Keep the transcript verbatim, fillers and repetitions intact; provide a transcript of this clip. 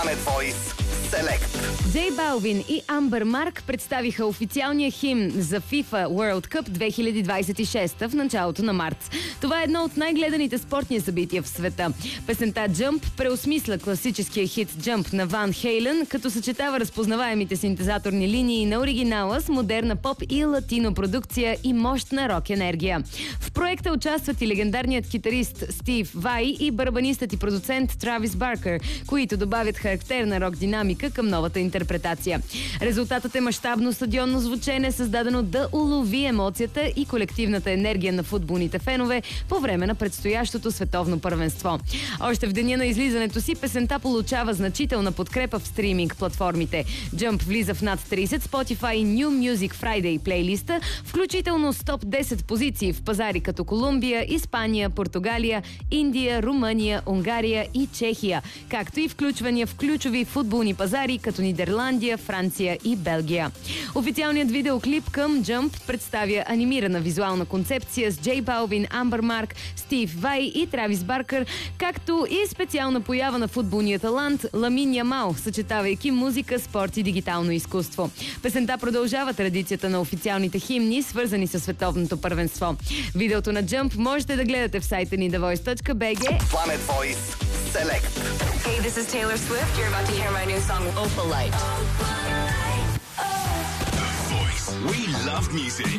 Planet Voice Select. Джей Балвин и Амбър Марк представиха официалния химн за FIFA World Cup две хиляди двадесет и шеста в началото на март. Това е едно от най-гледаните спортни събития в света. Песента Jump преосмисля класическия хит Jump на Ван Хейлен, като съчетава разпознаваемите синтезаторни линии на оригинала с модерна поп и латино продукция и мощна рок енергия. В проекта участват и легендарният китарист Стив Vai и барабанистът и продуцент Травис Баркър, които добавят характерна рок динамика към новата интерпретация. Резултатът е мащабно стадионно звучене, създадено да улови емоцията и колективната енергия на футболните фенове по време на предстоящото световно първенство. Още в деня на излизането си песента получава значителна подкрепа в стриминг платформите. Jump влиза в над тридесет Spotify New Music Friday плейлиста, включително с топ десет позиции в пазари като Колумбия, Испания, Португалия, Индия, Румъния, Унгария и Чехия, както и включвания в ключови футболни пазари като Нидерландия, Франция и Белгия. Официалният видеоклип към Jump представя анимирана визуална концепция с Джей Балвин, Амбър Марк, Стив Вай и Травис Баркър, както и специална поява на футболния талант Ламин Ямал, съчетавайки музика, спорт и дигитално изкуство. Песента продължава традицията на официалните химни, свързани с световното първенство. Видеото на Jump можете да гледате в сайта ни the voice dot b g. Planet Voice Select. Hey, this is Taylor Swift. You're about to hear my new song, Opalite. The Voice. We love music.